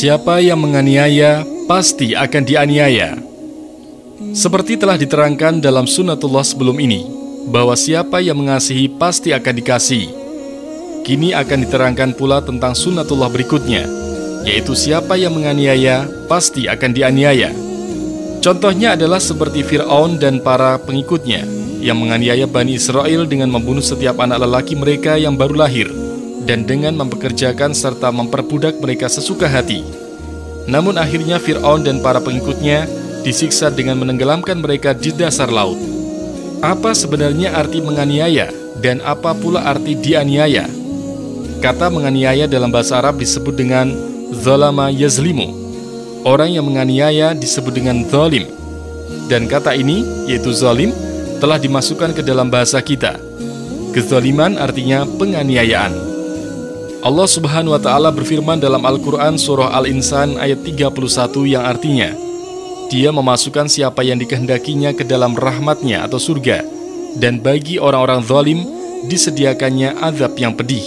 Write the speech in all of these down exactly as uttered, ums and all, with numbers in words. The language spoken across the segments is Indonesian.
Siapa yang menganiaya, pasti akan dianiaya. Seperti telah diterangkan dalam sunnatullah sebelum ini, bahwa siapa yang mengasihi pasti akan dikasihi. Kini akan diterangkan pula tentang sunnatullah berikutnya, yaitu siapa yang menganiaya, pasti akan dianiaya. Contohnya adalah seperti Fir'aun dan para pengikutnya, yang menganiaya Bani Israel dengan membunuh setiap anak lelaki mereka yang baru lahir, dan dengan mempekerjakan serta memperbudak mereka sesuka hati. Namun akhirnya Fir'aun dan para pengikutnya disiksa dengan menenggelamkan mereka di dasar laut. Apa sebenarnya arti menganiaya dan apa pula arti dianiaya? Kata menganiaya dalam bahasa Arab disebut dengan zalama yazlimu. Orang yang menganiaya disebut dengan zalim. Dan kata ini, yaitu zalim, telah dimasukkan ke dalam bahasa kita. Kezaliman artinya penganiayaan. Allah Subhanahu wa Ta'ala berfirman dalam Al-Quran Surah Al-Insan ayat tiga puluh satu yang artinya, Dia memasukkan siapa yang dikehendakinya ke dalam rahmatnya atau surga, dan bagi orang-orang zalim disediakannya azab yang pedih.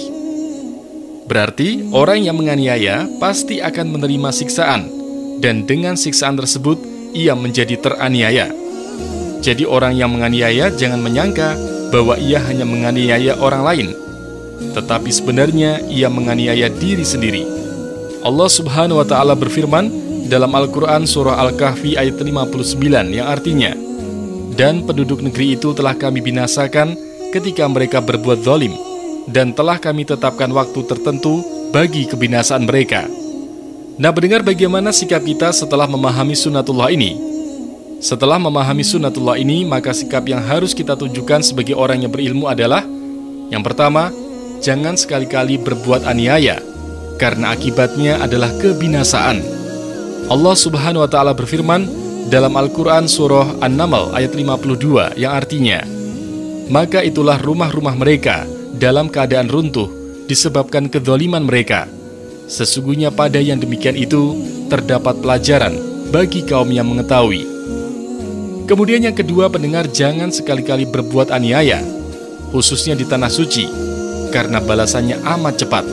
Berarti orang yang menganiaya pasti akan menerima siksaan, dan dengan siksaan tersebut ia menjadi teraniaya. Jadi orang yang menganiaya jangan menyangka bahwa ia hanya menganiaya orang lain, tetapi sebenarnya ia menganiaya diri sendiri. Allah Subhanahu wa Ta'ala berfirman dalam Al-Quran Surah Al-Kahfi ayat lima puluh sembilan yang artinya, dan penduduk negeri itu telah kami binasakan ketika mereka berbuat zalim, dan telah kami tetapkan waktu tertentu bagi kebinasaan mereka. Nah, mendengar bagaimana sikap kita setelah memahami sunnatullah ini? Setelah memahami sunnatullah ini, maka sikap yang harus kita tunjukkan sebagai orang yang berilmu adalah, yang pertama, jangan sekali-kali berbuat aniaya, karena akibatnya adalah kebinasaan. Allah Subhanahu wa Ta'ala berfirman dalam Al-Quran Surah An-Naml ayat lima puluh dua yang artinya, maka itulah rumah-rumah mereka dalam keadaan runtuh disebabkan kezaliman mereka. Sesungguhnya pada yang demikian itu terdapat pelajaran bagi kaum yang mengetahui. Kemudian yang kedua, pendengar jangan sekali-kali berbuat aniaya, khususnya di tanah suci, karena balasannya amat cepat.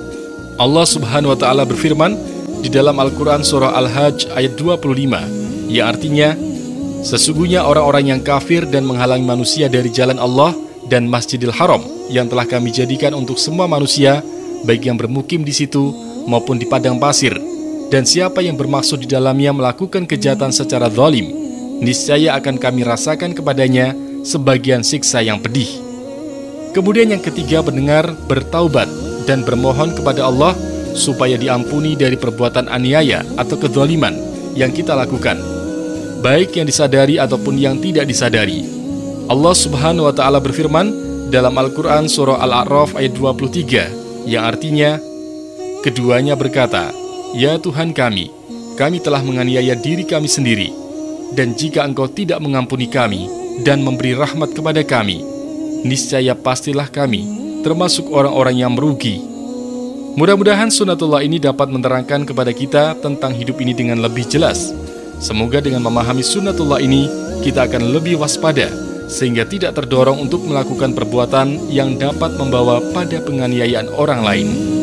Allah Subhanahu wa Ta'ala berfirman di dalam Al-Quran Surah Al-Hajj ayat dua puluh lima, yang artinya, sesungguhnya orang-orang yang kafir dan menghalangi manusia dari jalan Allah dan Masjidil Haram yang telah kami jadikan untuk semua manusia, baik yang bermukim di situ maupun di padang pasir, dan siapa yang bermaksud di dalamnya melakukan kejahatan secara zalim, niscaya akan kami rasakan kepadanya sebagian siksa yang pedih. Kemudian yang ketiga, pendengar, bertaubat dan bermohon kepada Allah supaya diampuni dari perbuatan aniaya atau kezaliman yang kita lakukan, baik yang disadari ataupun yang tidak disadari. Allah Subhanahu wa Ta'ala berfirman dalam Al-Quran Surah Al-A'raf ayat dua puluh tiga, yang artinya, keduanya berkata, ya Tuhan kami, kami telah menganiaya diri kami sendiri, dan jika Engkau tidak mengampuni kami dan memberi rahmat kepada kami, niscaya pastilah kami termasuk orang-orang yang merugi. Mudah-mudahan sunnatullah ini dapat menerangkan kepada kita tentang hidup ini dengan lebih jelas. Semoga dengan memahami sunnatullah ini, kita akan lebih waspada, sehingga tidak terdorong untuk melakukan perbuatan yang dapat membawa pada penganiayaan orang lain.